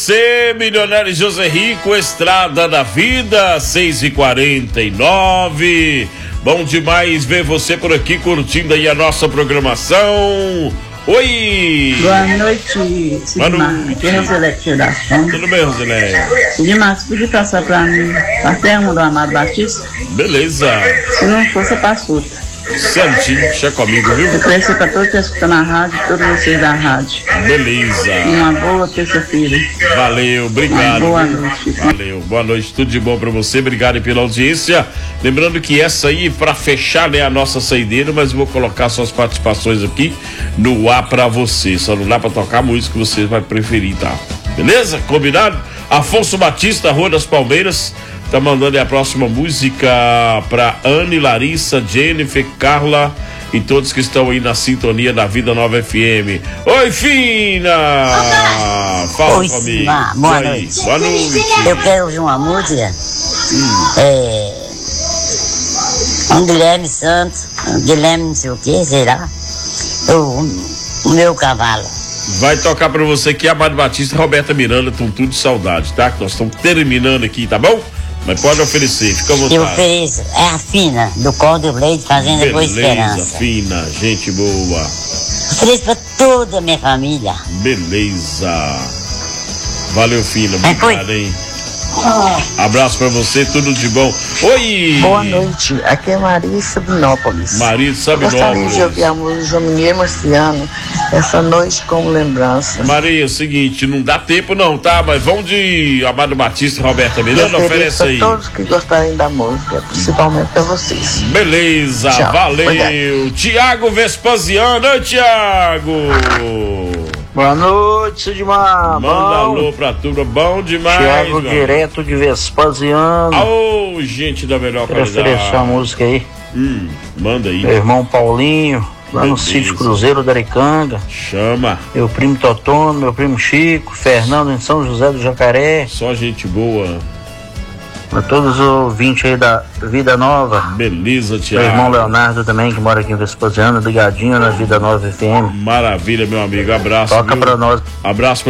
Ser milionário José Rico, Estrada da Vida, 6h49. Bom demais ver você por aqui curtindo aí a nossa programação. Oi! Boa noite, Sidmar. Aqui é Roselete da Fonte. Tudo bem, Roselete? Sidmar, você podia passar pra mim a terra do Amado Batista? Beleza. Se não for, você passa outra. Certinho, deixa comigo, viu? Eu conheci pra todos que escutam na rádio, todos vocês da rádio. Beleza. Uma boa terça-feira. Valeu, obrigado. Boa noite. Valeu, boa noite, tudo de bom pra você, obrigado pela audiência. Lembrando que essa aí, pra fechar, né, a nossa saideira, mas eu vou colocar suas participações aqui no ar pra você. Só não dá pra tocar música que você vai preferir, tá? Beleza? Combinado? Afonso Batista, Rua das Palmeiras, tá mandando a próxima música pra Anne, Larissa, Jennifer, Carla e todos que estão aí na sintonia da Vida Nova FM. Oi, Fina! Fala Oi, comigo. Boa noite. Boa noite. Eu quero ouvir uma música. Um Guilherme Santos, Guilherme não sei o que, será? O meu cavalo. Vai tocar pra você aqui Amado Batista e Roberta Miranda, com tudo de saudade, tá? Que nós estamos terminando aqui, tá bom? Mas pode oferecer, fica à vontade. Eu ofereço, é a Fina, do Código Leite, Fazenda Boa Esperança. Beleza, Fina, gente boa. Ofereço pra toda a minha família. Beleza. Valeu, Fina, obrigado, hein? Abraço pra você, tudo de bom. Oi! Boa noite, aqui é Maria Sabinópolis. Maria Sabinópolis. Gostaria de ouvir a música Jominê Marciano, Essa Noite Como Lembrança. Maria, é o seguinte, não dá tempo não, tá? Mas vamos de Amado Batista e Roberta Miranda, oferece aí. Todos que gostarem da música, principalmente pra vocês. Beleza, tchau, valeu. obrigado. Tiago Vespasiano, oi, Tiago. Boa noite, Sidmar. Manda alô pra turma, bom demais. Tiago, direto de Vespasiano. Ô, gente da melhor Quero qualidade. oferecer a música aí. Manda aí. Meu irmão Paulinho, lá no Beleza. sítio Cruzeiro da Aricanga. Chama. Meu primo Totono, meu primo Chico, Fernando em São José do Jacaré. Só gente boa. Pra todos os ouvintes aí da Vida Nova. Beleza, Meu Tiago. irmão Leonardo também, que mora aqui em Vespasiano, ligadinho na Vida Nova FM. Maravilha, meu amigo. Abraço. Toca viu? pra nós. Abraço.